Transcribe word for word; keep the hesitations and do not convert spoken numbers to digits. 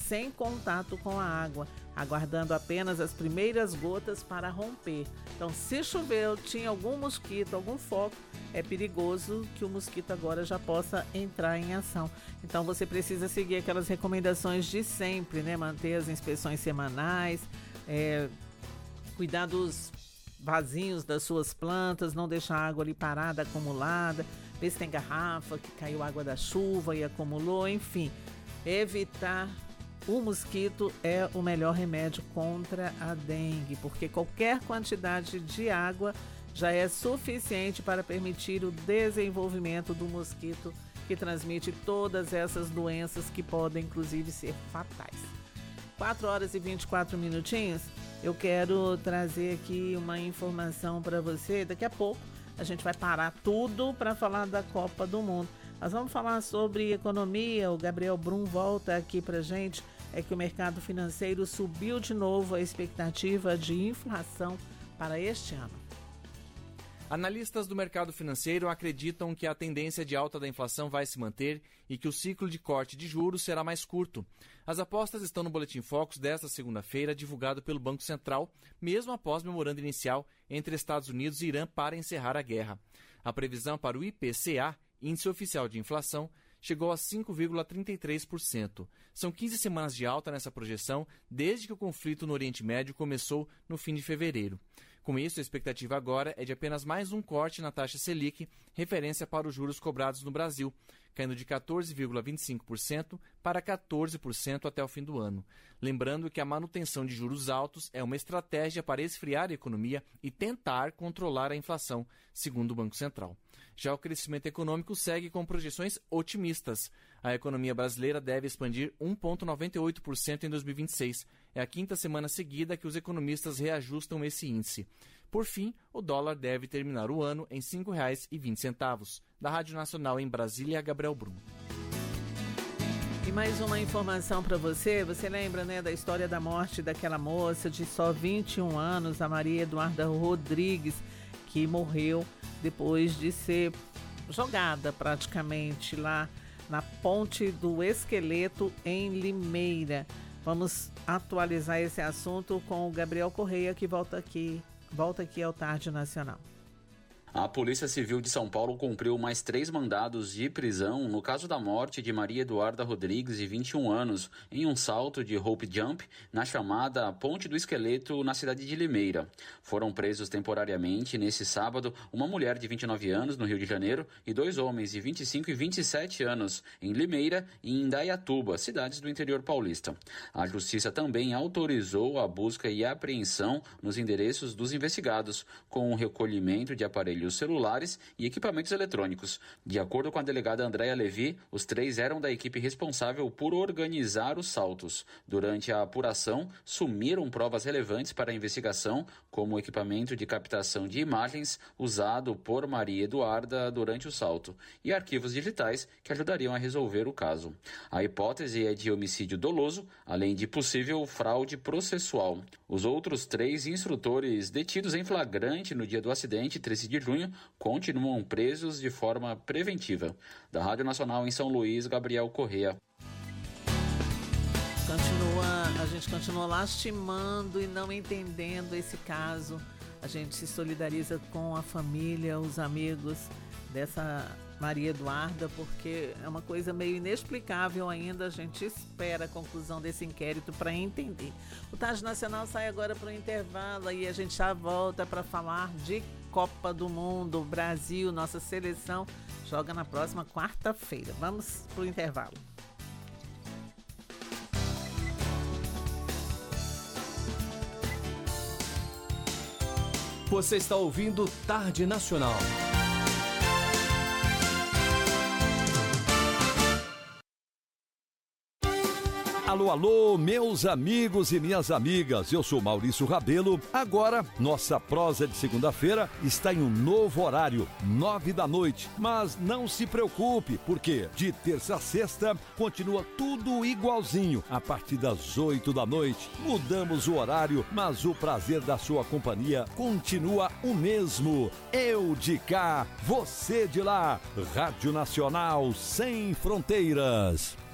sem contato com a água, aguardando apenas as primeiras gotas para romper. Então, se choveu, tinha algum mosquito, algum foco, é perigoso que o mosquito agora já possa entrar em ação. Então, você precisa seguir aquelas recomendações de sempre, né? Manter as inspeções semanais, é, cuidar dos vasinhos das suas plantas, não deixar a água ali parada, acumulada, ver se tem garrafa, que caiu água da chuva e acumulou, enfim. Evitar o mosquito é o melhor remédio contra a dengue, porque qualquer quantidade de água já é suficiente para permitir o desenvolvimento do mosquito que transmite todas essas doenças que podem inclusive ser fatais. quatro horas e vinte e quatro minutinhos, eu quero trazer aqui uma informação para você. Daqui a pouco a gente vai parar tudo para falar da Copa do Mundo. Nós vamos falar sobre economia, o Gabriel Brum volta aqui para a gente. É que o mercado financeiro subiu de novo a expectativa de inflação para este ano. Analistas do mercado financeiro acreditam que a tendência de alta da inflação vai se manter e que o ciclo de corte de juros será mais curto. As apostas estão no Boletim Focus desta segunda-feira, divulgado pelo Banco Central, mesmo após o memorando inicial entre Estados Unidos e Irã para encerrar a guerra. A previsão para o I P C A, Índice Oficial de Inflação, chegou a cinco vírgula trinta e três por cento. São quinze semanas de alta nessa projeção, desde que o conflito no Oriente Médio começou no fim de fevereiro. Com isso, a expectativa agora é de apenas mais um corte na taxa Selic, referência para os juros cobrados no Brasil, caindo de quatorze vírgula vinte e cinco por cento para quatorze por cento até o fim do ano. Lembrando que a manutenção de juros altos é uma estratégia para esfriar a economia e tentar controlar a inflação, segundo o Banco Central. Já o crescimento econômico segue com projeções otimistas. A economia brasileira deve expandir um vírgula noventa e oito por cento em dois mil e vinte e seis. É a quinta semana seguida que os economistas reajustam esse índice. Por fim, o dólar deve terminar o ano em cinco reais e vinte centavos. Da Rádio Nacional em Brasília, Gabriel Brum. E mais uma informação para você. Você lembra, né, da história da morte daquela moça de só vinte e um anos, a Maria Eduarda Rodrigues, que morreu depois de ser jogada praticamente lá na Ponte do Esqueleto, em Limeira. Vamos atualizar esse assunto com o Gabriel Correia, que volta aqui, volta aqui ao Tarde Nacional. A Polícia Civil de São Paulo cumpriu mais três mandados de prisão no caso da morte de Maria Eduarda Rodrigues, de vinte e um anos, em um salto de rope jump na chamada Ponte do Esqueleto, na cidade de Limeira. Foram presos temporariamente nesse sábado uma mulher de vinte e nove anos, no Rio de Janeiro, e dois homens de vinte e cinco e vinte e sete anos, em Limeira e em Indaiatuba, cidades do interior paulista. A Justiça também autorizou a busca e a apreensão nos endereços dos investigados, com o recolhimento de aparelhos celulares e equipamentos eletrônicos. De acordo com a delegada Andréa Levi, os três eram da equipe responsável por organizar os saltos. Durante a apuração, sumiram provas relevantes para a investigação, como o equipamento de captação de imagens usado por Maria Eduarda durante o salto, e arquivos digitais que ajudariam a resolver o caso. A hipótese é de homicídio doloso, além de possível fraude processual. Os outros três instrutores detidos em flagrante no dia do acidente, treze de junho, continuam presos de forma preventiva. Da Rádio Nacional em São Luís, Gabriel Correia. Continua, a gente continua lastimando e não entendendo esse caso. A gente se solidariza com a família, os amigos dessa Maria Eduarda, porque é uma coisa meio inexplicável ainda. A gente espera a conclusão desse inquérito para entender. O Tarde Nacional sai agora para o intervalo e a gente já volta para falar de Copa do Mundo. O Brasil, nossa seleção, joga na próxima quarta-feira. Vamos para o intervalo. Você está ouvindo Tarde Nacional. Alô, alô, meus amigos e minhas amigas, eu sou Maurício Rabelo. Agora, nossa prosa de segunda-feira está em um novo horário, nove da noite. Mas não se preocupe, porque de terça a sexta continua tudo igualzinho. A partir das oito da noite, mudamos o horário, mas o prazer da sua companhia continua o mesmo. Eu de cá, você de lá. Rádio Nacional Sem Fronteiras.